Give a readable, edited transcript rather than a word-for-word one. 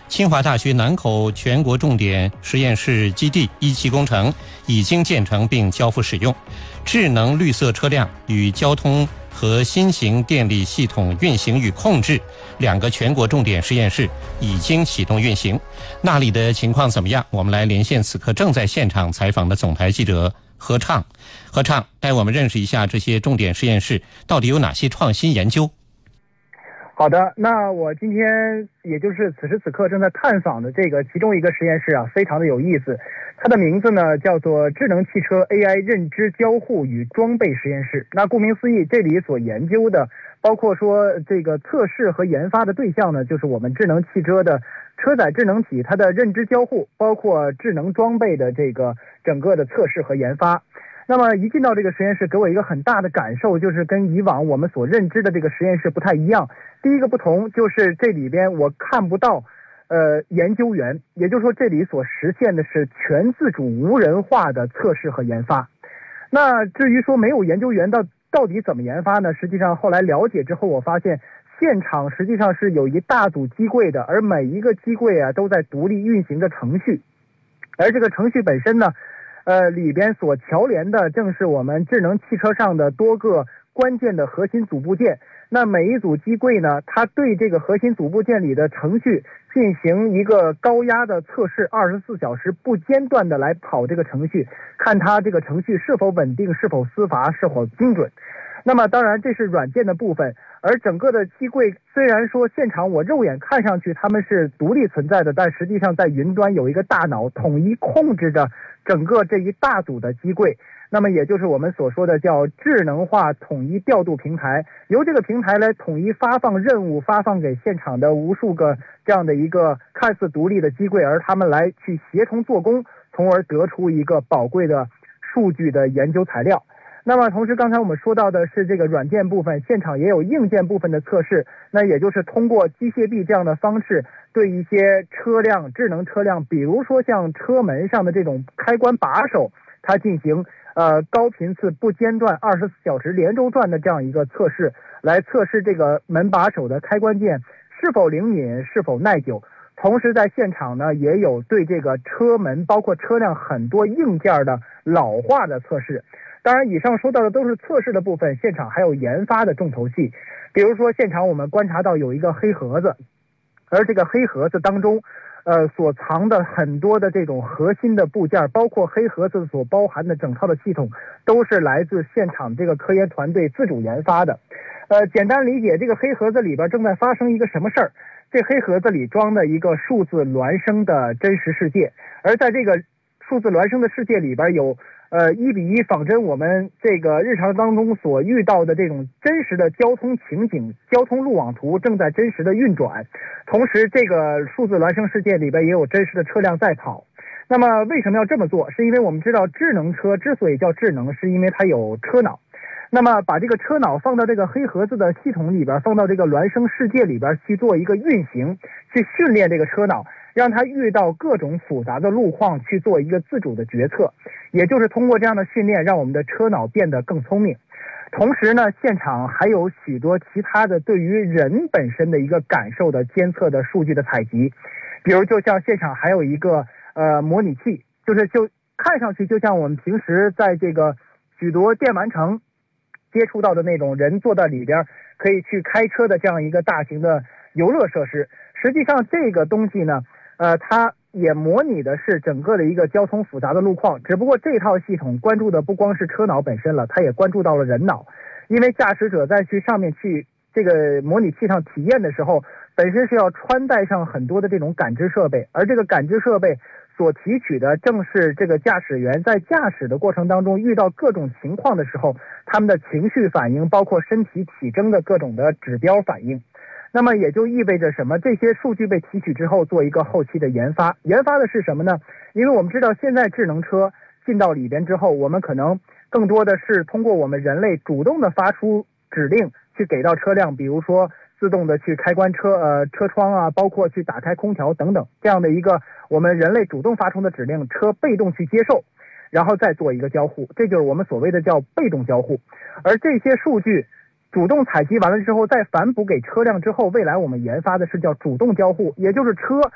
清华大学南口全国重点实验室基地一期工程已经建成并交付使用，智能绿色车辆与交通和新型电力系统运行与控制2个全国重点实验室已经启动运行。那里的情况怎么样？我们来连线此刻正在现场采访的总台记者何畅。何畅，带我们认识一下这些重点实验室到底有哪些创新研究。 好的，那我今天也就是此时此刻正在探访的这个其中一个实验室啊，非常的有意思。它的名字呢叫做智能汽车 AI 认知交互与装备实验室。那顾名思义，这里所研究的包括说这个测试和研发的对象呢，就是我们智能汽车的车载智能体它的认知交互，包括智能装备的这个整个的测试和研发。那么一进到这个实验室，给我一个很大的感受，就是跟以往我们所认知的这个实验室不太一样。第一个不同就是这里边我看不到研究员，也就是说这里所实现的是全自主无人化的测试和研发。那至于说没有研究员到底怎么研发呢？实际上后来了解之后，我发现现场实际上是有一大组机柜的，而每一个机柜啊都在独立运行的程序，而这个程序本身呢里边所桥连的正是我们智能汽车上的多个关键的核心组部件。那每一组机柜呢，它对这个核心组部件里的程序进行一个高压的测试，24小时不间断的来跑这个程序，看它这个程序是否稳定，是否丝滑，是否精准。那么当然这是软件的部分，而整个的机柜虽然说现场我肉眼看上去它们是独立存在的，但实际上在云端有一个大脑统一控制着整个这一大组的机柜。那么也就是我们所说的叫智能化统一调度平台，由这个平台来统一发放任务，发放给现场的无数个这样的一个看似独立的机柜，而他们来去协同做工，从而得出一个宝贵的数据的研究材料。那么同时刚才我们说到的是这个软件部分，现场也有硬件部分的测试，那也就是通过机械臂这样的方式，对一些车辆智能车辆，比如说像车门上的这种开关把手，它进行高频次不间断24小时连轴转的这样一个测试，来测试这个门把手的开关键是否灵敏，是否耐久。同时在现场呢，也有对这个车门包括车辆很多硬件的老化的测试。当然以上说到的都是测试的部分，现场还有研发的重头戏。比如说现场我们观察到有一个黑盒子，而这个黑盒子当中所藏的很多的这种核心的部件，包括黑盒子所包含的整套的系统，都是来自现场这个科研团队自主研发的。简单理解，这个黑盒子里边正在发生一个什么事儿？这黑盒子里装的一个数字孪生的真实世界，而在这个数字孪生的世界里边有1:1仿真我们这个日常当中所遇到的这种真实的交通情景，交通路网图正在真实的运转，同时这个数字孪生世界里边也有真实的车辆在跑。那么为什么要这么做？是因为我们知道智能车之所以叫智能，是因为它有车脑。那么把这个车脑放到这个黑盒子的系统里边，放到这个孪生世界里边去做一个运行，去训练这个车脑，让它遇到各种复杂的路况去做一个自主的决策，也就是通过这样的训练，让我们的车脑变得更聪明。同时呢，现场还有许多其他的对于人本身的一个感受的监测的数据的采集，比如就像现场还有一个模拟器，就看上去就像我们平时在这个许多电玩城接触到的那种人坐在里边可以去开车的这样一个大型的游乐设施。实际上这个东西呢它也模拟的是整个的一个交通复杂的路况，只不过这套系统关注的不光是车脑本身了，它也关注到了人脑。因为驾驶者在去上面去这个模拟器上体验的时候，本身是要穿戴上很多的这种感知设备，而这个感知设备所提取的正是这个驾驶员在驾驶的过程当中遇到各种情况的时候，他们的情绪反应，包括身体体征的各种的指标反应。那么也就意味着什么？这些数据被提取之后做一个后期的研发。研发的是什么呢？因为我们知道现在智能车进到里边之后，我们可能更多的是通过我们人类主动的发出指令去给到车辆，比如说自动的去开关车窗啊，包括去打开空调等等，这样的一个我们人类主动发出的指令，车被动去接受，然后再做一个交互，这就是我们所谓的叫被动交互。而这些数据主动采集完了之后，再反哺给车辆之后，未来我们研发的是叫主动交互，也就是车